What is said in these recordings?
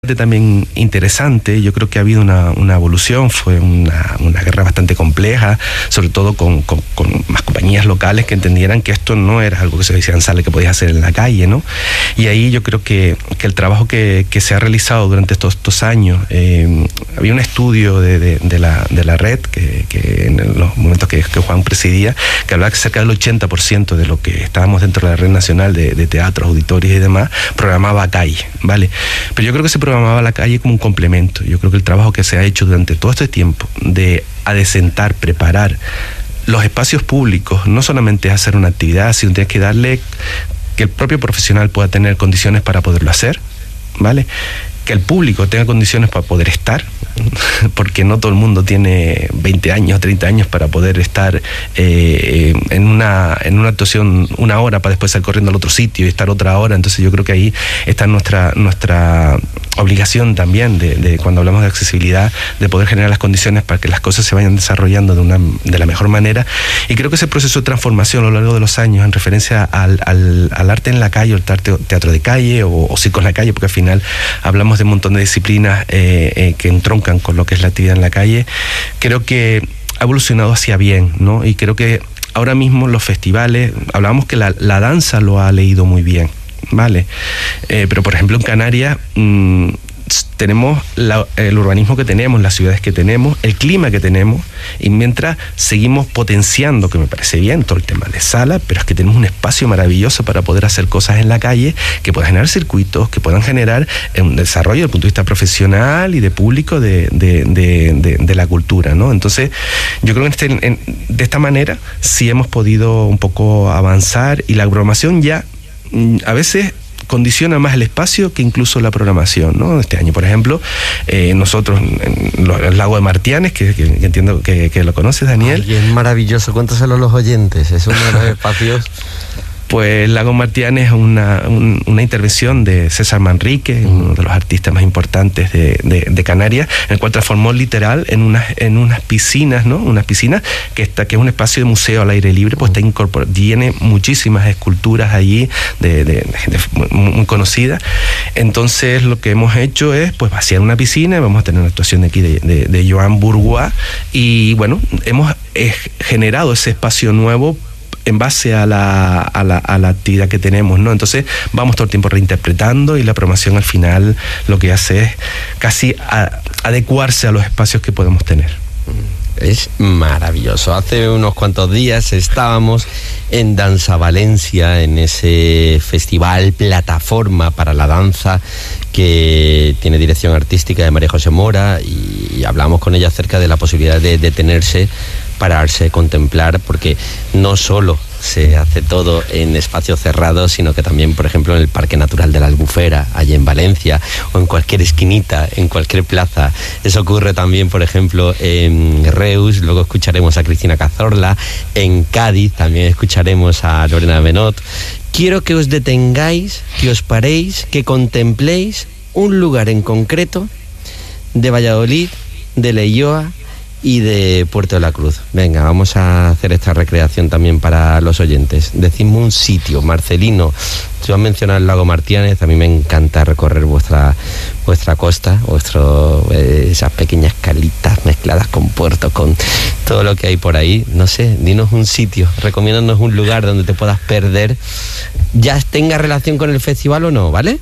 También interesante. Yo creo que ha habido una evolución, fue una guerra bastante compleja, sobre todo con más compañías locales que entendieran que esto no era algo que se decía en sala, que podías hacer en la calle, ¿no? Y ahí yo creo que el trabajo que se ha realizado durante estos años, había un estudio de la red que en los momentos que Juan presidía, que hablaba que cerca del 80% de lo que estábamos dentro de la red nacional de teatros, auditorios y demás, programaba calle, ¿vale? Pero yo creo que se programaba la calle como un complemento. Yo creo que el trabajo que se ha hecho durante todo este tiempo de adecentar, preparar los espacios públicos, no solamente es hacer una actividad, sino tienes que darle que el propio profesional pueda tener condiciones para poderlo hacer, ¿vale? Que el público tenga condiciones para poder estar, porque no todo el mundo tiene 20 años, 30 años para poder estar en una actuación una hora para después salir corriendo al otro sitio y estar otra hora. Entonces yo creo que ahí está nuestra obligación también de cuando hablamos de accesibilidad, de poder generar las condiciones para que las cosas se vayan desarrollando de la mejor manera. Y creo que ese proceso de transformación a lo largo de los años en referencia al arte en la calle, o el teatro de calle o circo en la calle, porque al final hablamos de un montón de disciplinas que entroncan con lo que es la actividad en la calle, creo que ha evolucionado hacia bien, ¿no? Y creo que ahora mismo los festivales, hablábamos que la danza lo ha leído muy bien, ¿vale? Pero por ejemplo en Canarias tenemos el urbanismo que tenemos, las ciudades que tenemos, el clima que tenemos, y mientras seguimos potenciando, que me parece bien, todo el tema de sala, pero es que tenemos un espacio maravilloso para poder hacer cosas en la calle, que puedan generar circuitos, que puedan generar un desarrollo desde el punto de vista profesional y de público de la cultura, ¿no? Entonces, yo creo que de esta manera sí hemos podido un poco avanzar, y la programación ya a veces condiciona más el espacio que incluso la programación, ¿no? Este año, por ejemplo, nosotros en el lago de Martianes, que entiendo que lo conoces, Daniel. Ay, es maravilloso, cuéntaselo a los oyentes, es uno de los espacios. Pues el lago Martianes es una intervención de César Manrique, uno de los artistas más importantes de Canarias, en el cual transformó literal en unas piscinas, ¿no? Unas piscinas que es un espacio de museo al aire libre, pues está incorporado, tiene muchísimas esculturas allí de gente muy conocida. Entonces lo que hemos hecho es pues vaciar una piscina. Vamos a tener una actuación de aquí de Joan Bourgois, y bueno, hemos generado ese espacio nuevo en base a la actividad que tenemos, ¿no? Entonces vamos todo el tiempo reinterpretando, y la programación al final lo que hace es casi adecuarse a los espacios que podemos tener. Es maravilloso. Hace unos cuantos días estábamos en Danza Valencia, en ese festival plataforma para la danza que tiene dirección artística de María José Mora, y hablamos con ella acerca de la posibilidad de detenerse, pararse, contemplar, porque no solo se hace todo en espacios cerrados, sino que también, por ejemplo, en el Parque Natural de la Albufera, allí en Valencia, o en cualquier esquinita, en cualquier plaza. Eso ocurre también, por ejemplo, en Reus. Luego escucharemos a Cristina Cazorla. En Cádiz también escucharemos a Lorena Benot. Quiero que os detengáis, que os paréis, que contempléis un lugar en concreto de Valladolid, de Leioa y de Puerto de la Cruz. Venga, vamos a hacer esta recreación también para los oyentes. Decidme un sitio. Marcelino, tú has mencionado el lago Martianes. A mí me encanta recorrer vuestra costa, esas pequeñas calitas mezcladas con puertos, con todo lo que hay por ahí. No sé, dinos un sitio, recomiéndanos un lugar donde te puedas perder, ya tenga relación con el festival o no, ¿vale?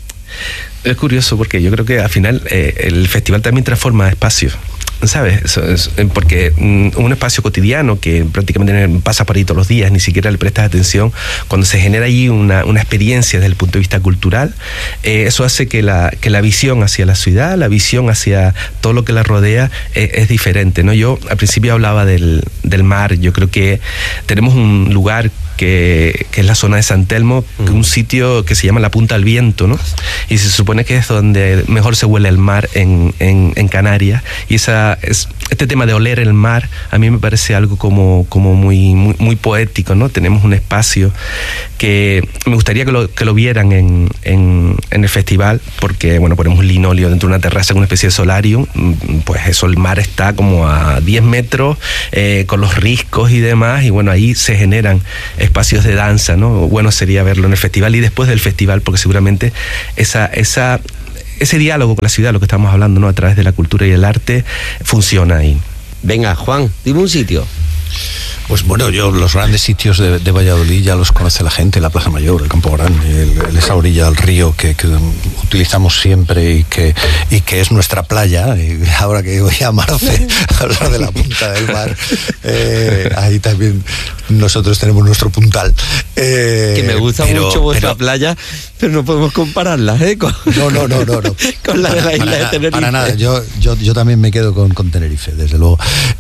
Es curioso porque yo creo que al final el festival también transforma espacios, ¿sabes? Porque un espacio cotidiano que prácticamente pasa por ahí todos los días, ni siquiera le prestas atención. Cuando se genera allí una experiencia desde el punto de vista cultural, eso hace que la visión hacia la ciudad, la visión hacia todo lo que la rodea es diferente, ¿no? Yo al principio hablaba del mar. Yo creo que tenemos un lugar que es la zona de San Telmo, un sitio que se llama la Punta del Viento, ¿no? Y se supone que es donde mejor se huele el mar en Canarias, y este tema de oler el mar a mí me parece algo como muy poético, ¿no? Tenemos un espacio que me gustaría que lo vieran en el festival, porque bueno, ponemos un linóleo dentro de una terraza con una especie de solarium, pues eso, el mar está como a 10 metros con los riscos y demás, y bueno, ahí se generan espacios de danza, ¿no? Bueno sería verlo en el festival y después del festival, porque seguramente esa ese diálogo con la ciudad, lo que estamos hablando, ¿no? A través de la cultura y el arte, funciona ahí. Venga, Juan, dime un sitio. Pues bueno, los grandes sitios de Valladolid ya los conoce la gente, la Plaza Mayor, el Campo Grande, esa orilla del río que utilizamos siempre y que es nuestra playa. Y ahora que voy a Marce a hablar de la punta del mar, ahí también nosotros tenemos nuestro puntal. Que me gusta mucho vuestra playa, pero no podemos compararla, ¿eh? No. Con la de la isla de Tenerife. Para nada, yo también me quedo con Tenerife, desde luego.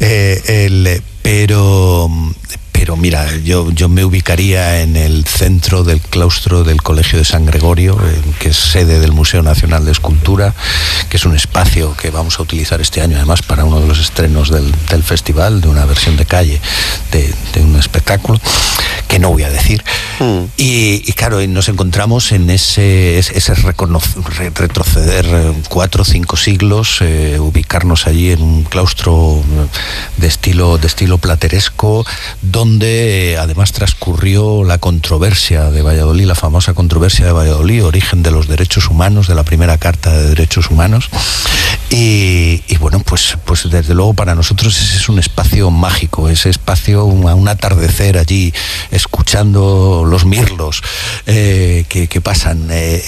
Pero mira, yo me ubicaría en el centro del claustro del Colegio de San Gregorio, que es sede del Museo Nacional de Escultura, que es un espacio que vamos a utilizar este año además para uno de los estrenos del festival, de una versión de calle de un espectáculo que no voy a decir. Y claro, nos encontramos en ese retroceder 4 o 5 siglos, ubicarnos allí en un claustro de estilo plateresco, donde además transcurrió la controversia de Valladolid, la famosa controversia de Valladolid, origen de los derechos humanos, de la primera Carta de Derechos Humanos. Y bueno, pues desde luego para nosotros ese es un espacio mágico, ese espacio, un atardecer allí, escuchando los mirlos que pasan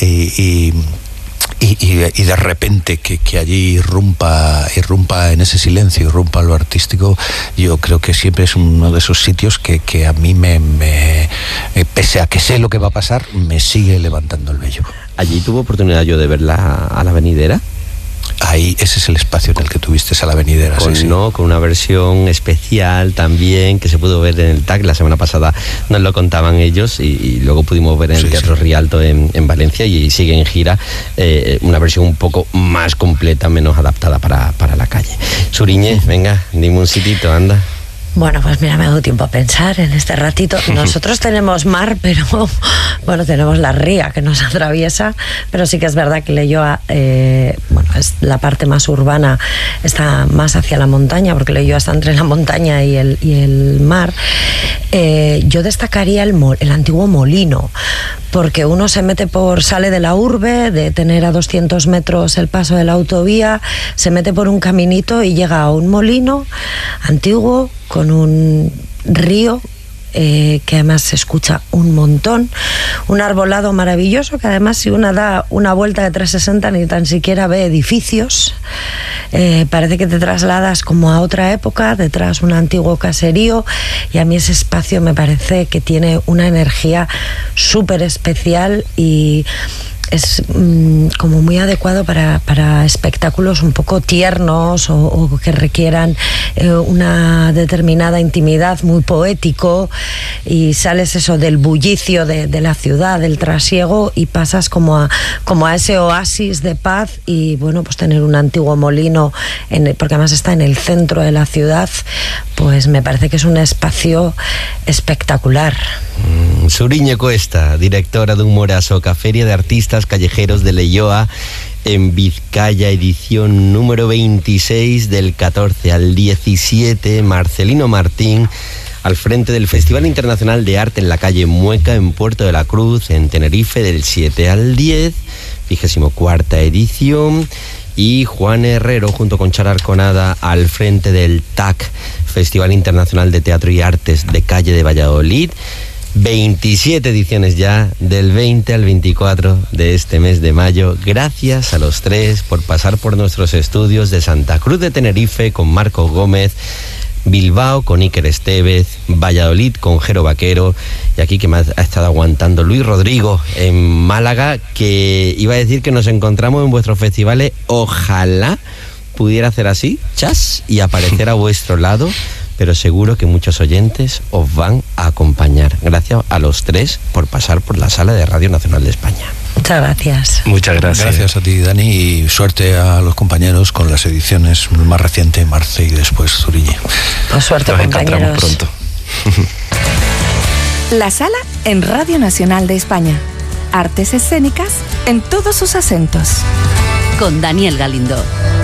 y de repente que allí irrumpa en ese silencio, irrumpa lo artístico. Yo creo que siempre es uno de esos sitios que a mí pese a que sé lo que va a pasar, me sigue levantando el vello. ¿Allí tuve oportunidad yo de verla a la venidera? Ahí, ese es el espacio en el que tuviste a la venidera. Con una versión especial también que se pudo ver en el TAC. La semana pasada nos lo contaban ellos y luego pudimos ver en el Teatro Rialto en Valencia, y sigue en gira una versión un poco más completa, menos adaptada para la calle. Suriñez, venga, dime un sitito, anda. Bueno, pues mira, me ha dado tiempo a pensar en este ratito. Nosotros tenemos mar, pero bueno, tenemos la ría que nos atraviesa, pero sí que es verdad que Leioa, bueno, es la parte más urbana, está más hacia la montaña, porque Leioa está entre la montaña y el mar. Yo destacaría el antiguo molino, porque uno sale de la urbe, de tener a 200 metros el paso de la autovía, se mete por un caminito y llega a un molino antiguo con un río que además se escucha un montón, un arbolado maravilloso que además si uno da una vuelta de 360 ni tan siquiera ve edificios, parece que te trasladas como a otra época, detrás un antiguo caserío, y a mí ese espacio me parece que tiene una energía súper especial y es como muy adecuado para espectáculos un poco tiernos o que requieran una determinada intimidad, muy poético, y sales eso del bullicio de la ciudad, del trasiego, y pasas como a ese oasis de paz. Y bueno, pues tener un antiguo molino, porque además está en el centro de la ciudad, pues me parece que es un espacio espectacular. Suriñe Cuesta, directora de Humorasoca, Feria de Artistas Callejeros de Leioa, en Vizcaya, edición número 26, del 14 al 17, Marcelino Martín, al frente del Festival Internacional de Arte en la calle Mueca, en Puerto de la Cruz, en Tenerife, del 7 al 10, 24ª edición, y Juan Herrero, junto con Chara Arconada, al frente del TAC, Festival Internacional de Teatro y Artes de Calle de Valladolid. 27 ediciones ya, del 20 al 24 de este mes de mayo. Gracias a los tres por pasar por nuestros estudios de Santa Cruz de Tenerife con Marcos Gómez, Bilbao con Iker Estevez, Valladolid con Jero Vaquero, y aquí que me ha estado aguantando Luis Rodrigo en Málaga, que iba a decir que nos encontramos en vuestros festivales. Ojalá pudiera hacer así, chas, y aparecer a vuestro lado, pero seguro que muchos oyentes os van a acompañar. Gracias a los tres por pasar por la sala de Radio Nacional de España. Muchas gracias. Muchas gracias. Gracias a ti, Dani, y suerte a los compañeros con las ediciones más recientes, Marce y después Zuriñe. Pues suerte, nos compañeros. Encontramos pronto. La sala en Radio Nacional de España. Artes escénicas en todos sus acentos. Con Daniel Galindo.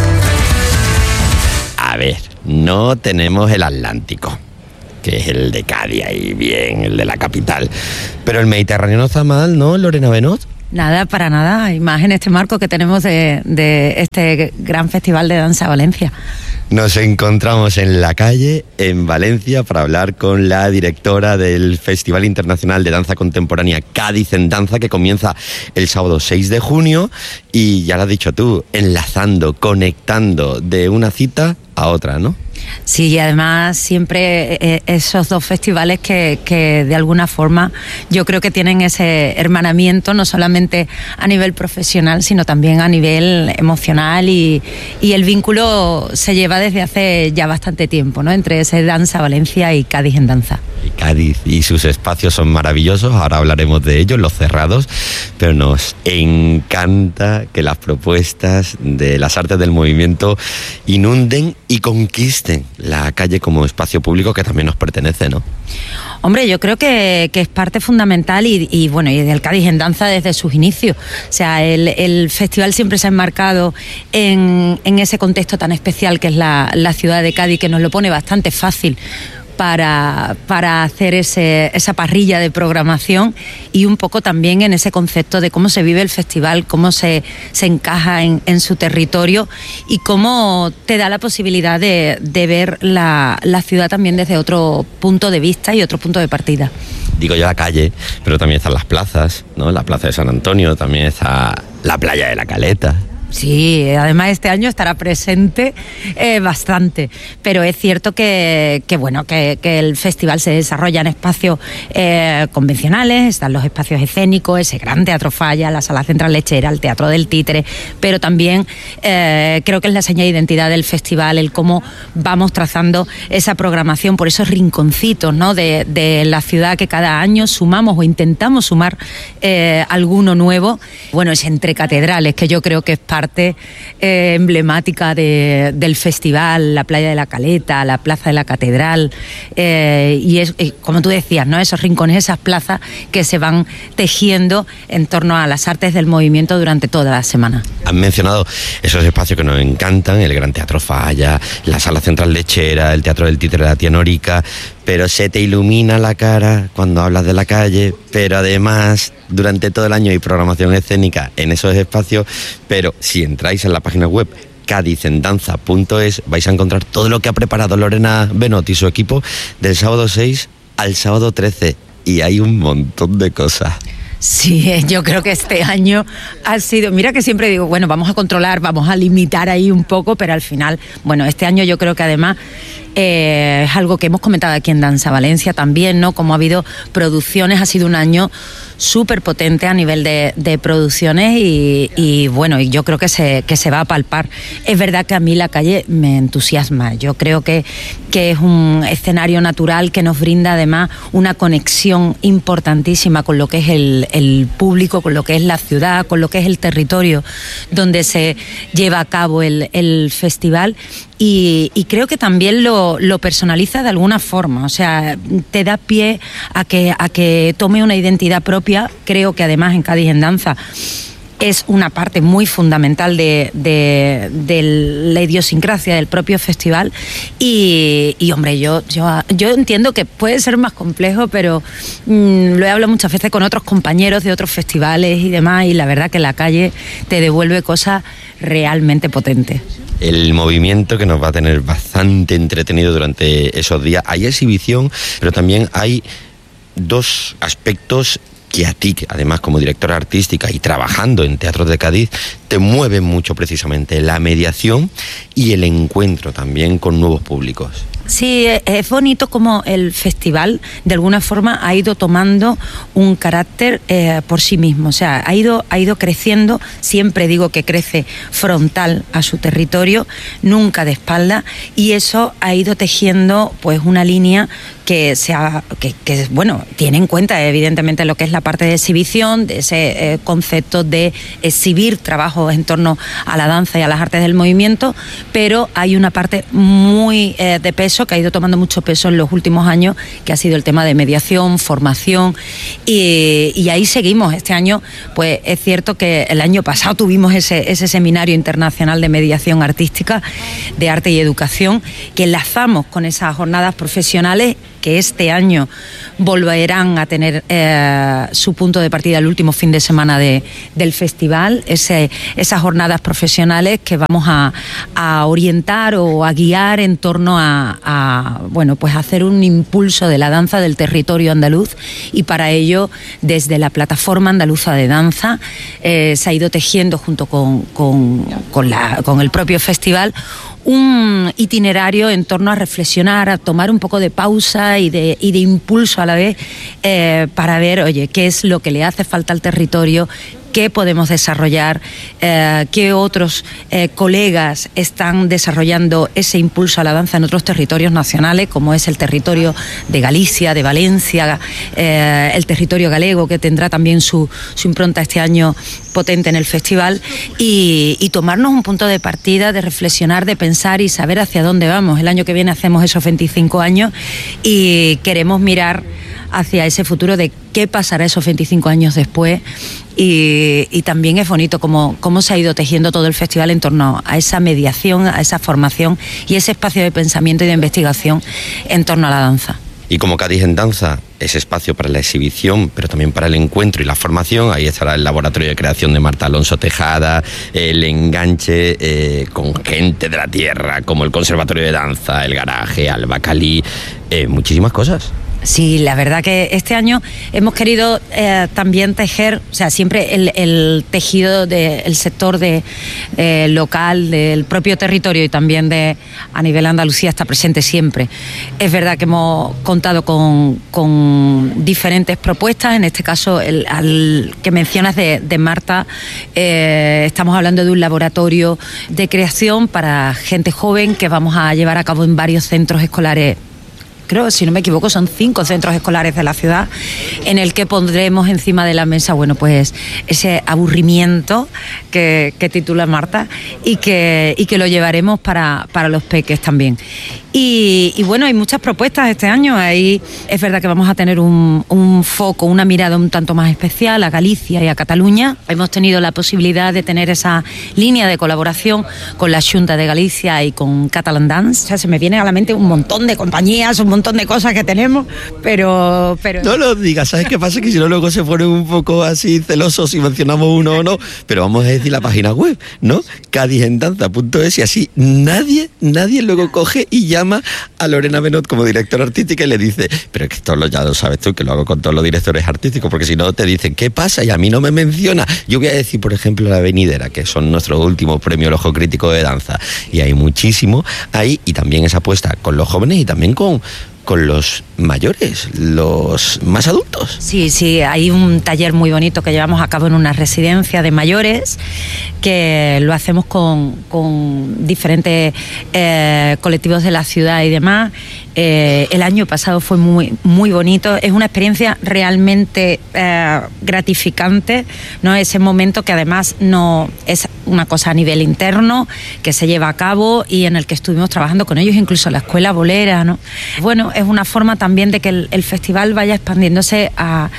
A ver, no tenemos el Atlántico, que es el de Cádiz y bien, el de la capital. Pero el Mediterráneo no está mal, ¿no, Lorena Benot? Nada, para nada, y más en este marco que tenemos de este gran festival de danza Valencia. Nos encontramos en la calle, en Valencia, para hablar con la directora del Festival Internacional de Danza Contemporánea Cádiz en Danza, que comienza el sábado 6 de junio, y ya lo has dicho tú, enlazando, conectando de una cita a otra, ¿no? Sí, y además siempre esos dos festivales que de alguna forma yo creo que tienen ese hermanamiento, no solamente a nivel profesional, sino también a nivel emocional, y el vínculo se lleva desde hace ya bastante tiempo, ¿no? Entre ese Danza Valencia y Cádiz en Danza. Y Cádiz y sus espacios son maravillosos, ahora hablaremos de ellos, los cerrados, pero nos encanta que las propuestas de las artes del movimiento inunden y conquisten la calle como espacio público que también nos pertenece, ¿no? Hombre, yo creo que es parte fundamental y bueno, y del Cádiz en Danza desde sus inicios. O sea, el festival siempre se ha enmarcado en ese contexto tan especial que es la ciudad de Cádiz, que nos lo pone bastante fácil para hacer esa parrilla de programación, y un poco también en ese concepto de cómo se vive el festival, cómo se encaja en su territorio, y cómo te da la posibilidad de ver la ciudad también desde otro punto de vista y otro punto de partida. Digo yo la calle, pero también están las plazas, ¿no? La plaza de San Antonio, también está la playa de la Caleta. Sí, además este año estará presente bastante, pero es cierto que el festival se desarrolla en espacios convencionales, están los espacios escénicos, ese gran Teatro Falla, la Sala Central Lechera, el Teatro del Títere, pero también creo que es la seña de identidad del festival, el cómo vamos trazando esa programación por esos rinconcitos, ¿no? de la ciudad, que cada año sumamos o intentamos sumar alguno nuevo. Bueno, es entre catedrales, que yo creo que es parte emblemática del festival, la playa de la Caleta, la plaza de la Catedral, y es como tú decías, ¿no? Esos rincones, esas plazas que se van tejiendo en torno a las artes del movimiento durante toda la semana. Han mencionado esos espacios que nos encantan, el Gran Teatro Falla, la Sala Central Lechera, el Teatro del Títere de la Tía Norica, pero se te ilumina la cara cuando hablas de la calle, pero además durante todo el año hay programación escénica en esos espacios, pero si entráis en la página web cadizendanza.es vais a encontrar todo lo que ha preparado Lorena Benot y su equipo del sábado 6 al sábado 13, y hay un montón de cosas. Sí, yo creo que este año ha sido, mira que siempre digo, bueno, vamos a controlar, vamos a limitar ahí un poco, pero al final, bueno, este año yo creo que además es algo que hemos comentado aquí en Danza Valencia también, ¿no? Como ha habido producciones, ha sido un año súper potente a nivel de producciones, y bueno, y yo creo que se va a palpar. Es verdad que a mí la calle me entusiasma, yo creo que es un escenario natural que nos brinda además una conexión importantísima con lo que es el público, con lo que es la ciudad, con lo que es el territorio donde se lleva a cabo el festival, y creo que también lo personaliza de alguna forma, o sea, te da pie a que tome una identidad propia. Creo que además en Cádiz en Danza es una parte muy fundamental de la idiosincrasia del propio festival, y hombre, yo entiendo que puede ser más complejo, pero lo he hablado muchas veces con otros compañeros de otros festivales y demás, y la verdad que la calle te devuelve cosas realmente potentes. El movimiento que nos va a tener bastante entretenido durante esos días. Hay exhibición, pero también hay dos aspectos que a ti, además como directora artística y trabajando en teatros de Cádiz, te mueven mucho, precisamente la mediación y el encuentro también con nuevos públicos. Sí, es bonito como el festival de alguna forma ha ido tomando un carácter por sí mismo, o sea, ha ido creciendo, siempre digo que crece frontal a su territorio, nunca de espalda, y eso ha ido tejiendo pues una línea que bueno, tiene en cuenta evidentemente lo que es la parte de exhibición, de ese concepto de exhibir trabajos en torno a la danza y a las artes del movimiento, pero hay una parte muy de peso, que ha ido tomando mucho peso en los últimos años, que ha sido el tema de mediación, formación, y ahí seguimos. Este año, pues es cierto que el año pasado tuvimos ese seminario internacional de mediación artística, de arte y educación, que enlazamos con esas jornadas profesionales que este año volverán a tener su punto de partida el último fin de semana del festival, esas jornadas profesionales que vamos a orientar o a guiar en torno a hacer un impulso de la danza del territorio andaluz, y para ello desde la Plataforma Andaluza de Danza se ha ido tejiendo junto con el propio festival un itinerario en torno a reflexionar, a tomar un poco de pausa y de impulso a la vez para ver, oye, qué es lo que le hace falta al territorio, qué podemos desarrollar, qué otros colegas están desarrollando ese impulso a la danza en otros territorios nacionales, como es el territorio de Galicia, de Valencia, el territorio galego, que tendrá también su impronta este año potente en el festival, y tomarnos un punto de partida, de reflexionar, de pensar y saber hacia dónde vamos. El año que viene hacemos esos 25 años y queremos mirar hacia ese futuro de qué pasará esos 25 años después, y también es bonito cómo se ha ido tejiendo todo el festival en torno a esa mediación, a esa formación y ese espacio de pensamiento y de investigación en torno a la danza. Y como Cádiz en Danza es espacio para la exhibición, pero también para el encuentro y la formación, ahí estará el laboratorio de creación de Marta Alonso Tejada, el enganche con gente de la tierra, como el Conservatorio de Danza, el Garaje, Alba Calí, muchísimas cosas. Sí, la verdad que este año hemos querido también tejer, o sea, siempre el tejido del sector local, del propio territorio y también a nivel Andalucía está presente siempre. Es verdad que hemos contado con diferentes propuestas, en este caso al que mencionas de Marta, estamos hablando de un laboratorio de creación para gente joven que vamos a llevar a cabo en varios centros escolares. Creo, si no me equivoco, son 5 centros escolares de la ciudad, en el que pondremos encima de la mesa, bueno, pues ese aburrimiento que titula Marta y que lo llevaremos para los peques también. Y bueno, hay muchas propuestas este año. Ahí es verdad que vamos a tener un foco, una mirada un tanto más especial a Galicia y a Cataluña. Hemos tenido la posibilidad de tener esa línea de colaboración con la Xunta de Galicia y con Catalan Dance. O sea, se me viene a la mente un montón de compañías, un montón de cosas que tenemos, pero... No lo digas, ¿sabes qué pasa? Que si no luego se ponen un poco así celosos si mencionamos uno o no, pero vamos a decir la página web, ¿no? cadizendanza.es, y así nadie luego coge y llama a Lorena Benot como directora artística y le dice, pero es que esto ya lo sabes tú, que lo hago con todos los directores artísticos, porque si no te dicen, ¿qué pasa? Y a mí no me menciona. Yo voy a decir, por ejemplo, La Venidera, que son nuestros últimos premios El Ojo Crítico de Danza, y hay muchísimo ahí, y también esa apuesta con los jóvenes y también con los mayores, los más adultos. Sí, hay un taller muy bonito que llevamos a cabo en una residencia de mayores, que lo hacemos con diferentes colectivos de la ciudad y demás. El año pasado fue muy, muy bonito. Es una experiencia realmente gratificante, ¿no? Ese momento que además no es una cosa a nivel interno, que se lleva a cabo y en el que estuvimos trabajando con ellos, incluso la escuela bolera, ¿no? Bueno, es una forma también de que el festival vaya expandiéndose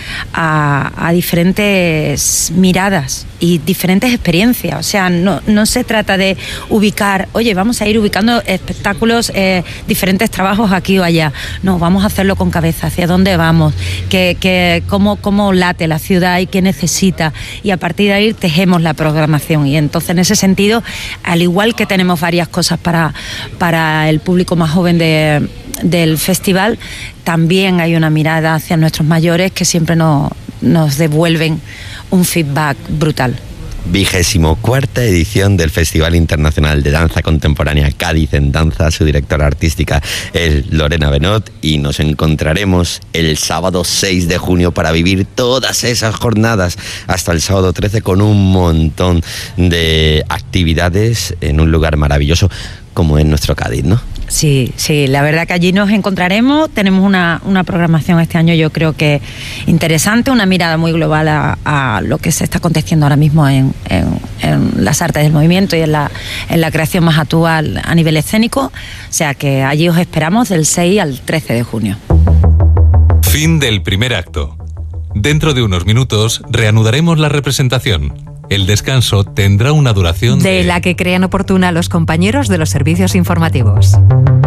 a diferentes miradas y diferentes experiencias. O sea, no se trata de ubicar, oye, vamos a ir ubicando espectáculos, diferentes trabajos aquí o allá. No, vamos a hacerlo con cabeza, hacia dónde vamos, cómo late la ciudad y qué necesita, y a partir de ahí tejemos la programación. Y entonces, en ese sentido, al igual que tenemos varias cosas para el público más joven del festival, también hay una mirada hacia nuestros mayores que siempre nos devuelven un feedback brutal. 24ª edición del Festival Internacional de Danza Contemporánea Cádiz en Danza. Su directora artística es Lorena Benot, y nos encontraremos el sábado 6 de junio para vivir todas esas jornadas hasta el sábado 13 con un montón de actividades en un lugar maravilloso como es nuestro Cádiz, ¿no? Sí, la verdad que allí nos encontraremos. Tenemos una programación este año, yo creo que interesante, una mirada muy global a lo que se está aconteciendo ahora mismo en las artes del movimiento y en la creación más actual a nivel escénico. O sea que allí os esperamos del 6 al 13 de junio. Fin del primer acto. Dentro de unos minutos reanudaremos la representación. El descanso tendrá una duración de la que crean oportuna los compañeros de los servicios informativos.